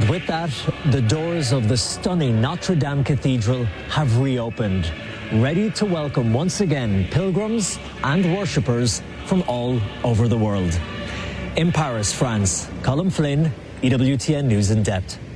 And with that, the doors of the stunning Notre Dame Cathedral have reopened, ready to welcome once again pilgrims and worshippers from all over the world. In Paris, France, Colin Flynn, EWTN News in Depth.